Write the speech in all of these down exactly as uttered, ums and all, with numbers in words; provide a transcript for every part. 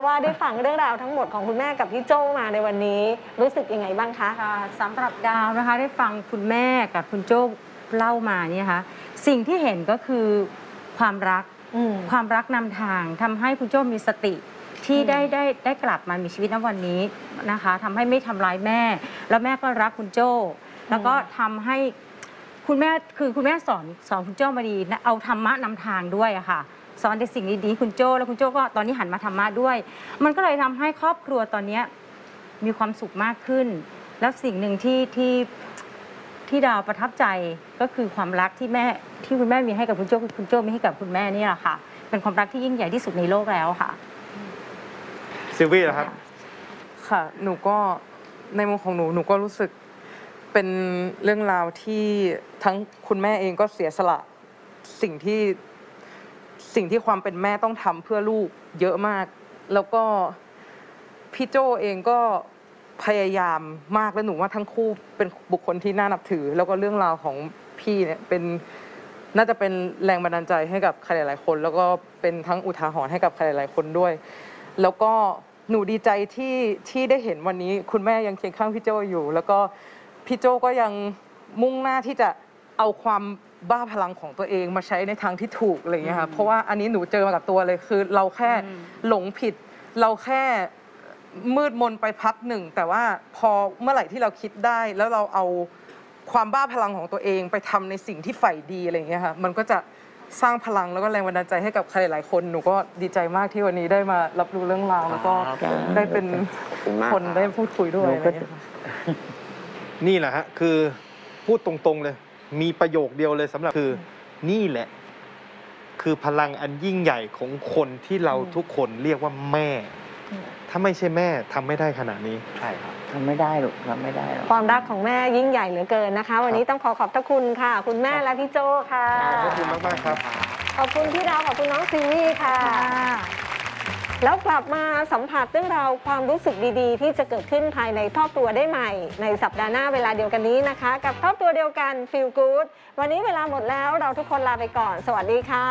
ว่าได้ฟังเรื่องราวทั้งหมดของคุณแม่กับพี่โจ้มาในวันนี้รู้สึกยังไงบ้างคะค่ะสำหรับดาวนะคะได้ฟังคุณแม่กับคุณโจ้เล่ามาเนี่ยค่ะสิ่งที่เห็นก็คือความรักความรักนำทางทำให้คุณโจ้มีสติที่ได้ได้ได้กลับมามีชีวิตณวันนี้นะคะทำให้ไม่ทำร้ายแม่แล้วแม่ก็รักคุณโจ้แล้วก็ทำให้คุณแม่คือคุณแม่สอนสอนคุณโจ้มาดีเอาธรรมะนำทางด้วยอะค่ะสอนในสิ่งดีๆคุณโจ้แล้วคุณโจ้ก็ตอนนี้หันมาธรรมะด้วยมันก็เลยทำให้ครอบครัวตอนนี้มีความสุขมากขึ้นแล้วสิ่งหนึ่งที่ที่ที่ดาวประทับใจก็คือความรักที่แม่ที่คุณแม่มีให้กับคุณโจ้คุณโจ้มีให้กับคุณแม่นี่แหละค่ะเป็นความรักที่ยิ่งใหญ่ที่สุดในโลกแล้วค่ะซิลวี่นะครับค่ะหนูก็ในมุมของหนูหนูก็รู้สึกเป็นเรื่องราวที่ทั้งคุณแม่เองก็เสียสละสิ่งที่สิ่งที่ความเป็นแม่ต้องทำเพื่อลูกเยอะมากแล้วก็พี่โจเองก็พยายามมากและหนูว่าทั้งคู่เป็นบุคคลที่น่านับถือแล้วก็เรื่องราวของพี่เนี่ยเป็นน่าจะเป็นแรงบันดาลใจให้กับใครหลายๆคนแล้วก็เป็นทั้งอุทาหรณ์ให้กับใครหลายๆคนด้วยแล้วก็หนูดีใจที่ที่ได้เห็นวันนี้คุณแม่ยังเคียงข้างพี่โจอยู่แล้วก็พี่โจก็ยังมุ่งหน้าที่จะเอาความบ้าพลังของตัวเองมาใช้ในทางที่ถูกอะไรอย่างเงี้ยค่ะเพราะว่าอันนี้หนูเจอมากับตัวเลยคือเราแค่หลงผิดเราแค่มืดมนไปพักหนึ่งแต่ว่าพอเมื่อไหร่ที่เราคิดได้แล้วเราเอาความบ้าพลังของตัวเองไปทำในสิ่งที่ใฝ่ดีอะไรอย่างเงี้ยค่ะมันก็จะสร้างพลังแล้วก็แรงบันดาลใจให้กับใครหลายคนหนูก็ดีใจมากที่วันนี้ได้มารับรู้เรื่องราวแล้วก็ได้เป็นคนได้พูดคุยด้วยอะไรอย่างเงี้ยนี่แหละฮะคือพูดตรงๆเลยมีประโยคเดียวเลยสำหรับคือนี่แหละคือพลังอันยิ่งใหญ่ของคนที่เราทุกคนเรียกว่าแม่ถ้าไม่ใช่แม่ทำไม่ได้ขนาดนี้ใช่ครับทำไม่ได้หรอกทำไม่ได้หรอกความรักของแม่ยิ่งใหญ่เหลือเกินนะคะวันนี้ต้องขอขอบพระคุณค่ะคุณแม่และพี่โจค่ะขอบคุณมากๆครับขอบคุณพี่ดาวขอบคุณน้องซิลลี่ค่ะแล้วกลับมาสัมผัสเรื่องราวความรู้สึกดีๆที่จะเกิดขึ้นภายในครอบครัวได้ใหม่ในสัปดาห์หน้าเวลาเดียวกันนี้นะคะกับครอบครัวเดียวกัน Feel Good วันนี้เวลาหมดแล้วเราทุกคนลาไปก่อนสวัสดีค่ะ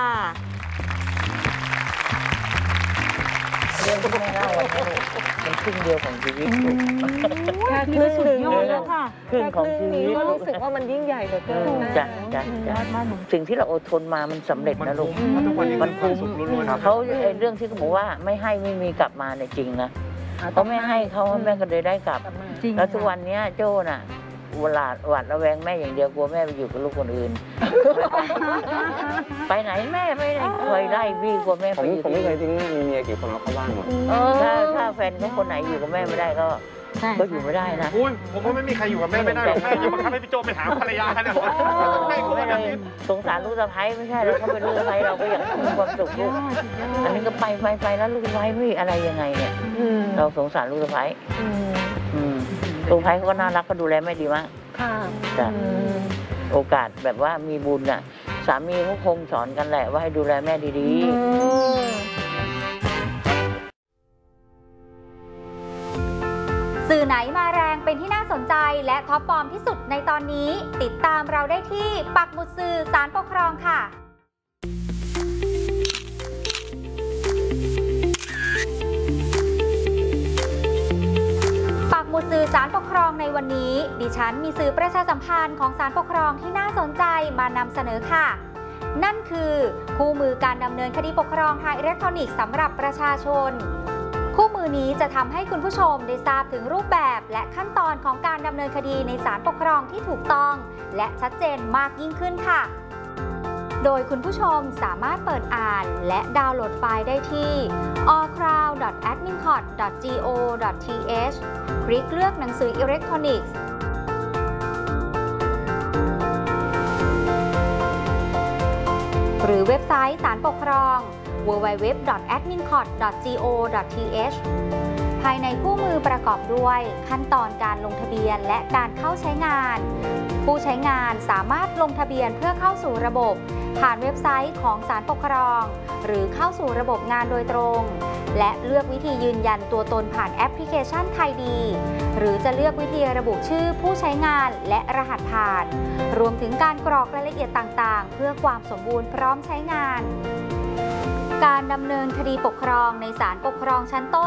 เรื่องที่แม่เล่าเป็นครึ่งเดียวของชีวิตแค่ครึ่งหนึ่งแล้วค่ะครึ่งของชีวิตก็รู้สึกว่ามันยิ่งใหญ่เหลือเกินนะจ้ะจ้ะจ้ะสิ่งที่เราอดทนมามันสำเร็จนะลูกมันคุ้มเขาเรื่องที่เขาบอกว่าไม่ให้ไม่มีกลับมาในจริงนะเขาไม่ให้เขาแม่ก็เลยได้กลับแล้วทุกวันนี้โจ้น่ะหวาดหวาดระแวงแม่อย่างเดียวกลัวแม่ไปอยู่กับลูกคนอื่นไปไหนแม่ไม่ได้เคยไล่บี้กลัวแม่ไปอยู่ผมไม่เคยทิ้งมีเมียกี่คนแล้วเข้าบ้านหมดถ้าถ้าแฟนเขาคนไหนอยู่กับแม่ไม่ได้ก็ก็อยู่ไม่ได้นะอุ้ยผมว่าไม่มีใครอยู่กับแม่ไม่ได้หรอกแม่ยังบังคับให้พี่โจไปหาภรรยาเนี่ยแม่ก็ไม่ได้สงสารลูกสะใภ้ไม่ใช่แล้วเขาเป็นลูกสะใภ้เราก็อยากมีความสุขลูกอันนี้ก็ไปไปไปแล้วลูกสะใภ้ไม่อะไรยังไงเนี่ยเราสงสารลูกสะใภ้ลูกสะใภ้เขาก็น่ารักก็ดูแลแม่ดีมากจ้ะโอกาสแบบว่ามีบุญน่ะสามีเขาคงสอนกันแหละว่าให้ดูแลแม่ดีๆสื่อไหนมาแรงเป็นที่น่าสนใจและท็อปฟอร์มที่สุดในตอนนี้ติดตามเราได้ที่ปักหมุดสื่อศาลปกครองค่ะปักหมุดสื่อศาลปกครองในวันนี้ดิฉันมีสื่อประชาสัมพันธ์ของศาลปกครองที่น่าสนใจมานำเสนอค่ะนั่นคือคู่มือการดำเนินคดีปกครองทางอิเล็กทรอนิกส์สำหรับประชาชนคู่มือนี้จะทำให้คุณผู้ชมได้ทราบถึงรูปแบบและขั้นตอนของการดำเนินคดีในศาลปกครองที่ถูกต้องและชัดเจนมากยิ่งขึ้นค่ะโดยคุณผู้ชมสามารถเปิดอ่านและดาวน์โหลดไฟล์ได้ที่ ออ คราว ดอท แอดมิน คอร์ต ดอท โก ดอท ที เอช คลิกเลือกหนังสืออิเล็กทรอนิกส์หรือเว็บไซต์ศาลปกครอง ดับเบิลยู ดับเบิลยู ดับเบิลยู ดอท แอดมิน คอร์ต ดอท โก ดอท ที เอช ภายในคู่มือประกอบด้วยขั้นตอนการลงทะเบียนและการเข้าใช้งานผู้ใช้งานสามารถลงทะเบียนเพื่อเข้าสู่ระบบผ่านเว็บไซต์ของศาลปกครองหรือเข้าสู่ระบบงานโดยตรงและเลือกวิธียืนยันตัวตนผ่านแอปพลิเคชันไทยดีหรือจะเลือกวิธีระบุชื่อผู้ใช้งานและรหัสผ่านรวมถึงการกรอกรายละเอียดต่างๆเพื่อความสมบูรณ์พร้อมใช้งานการดำเนินคดีปกครองในศาลปกครองชั้นต้น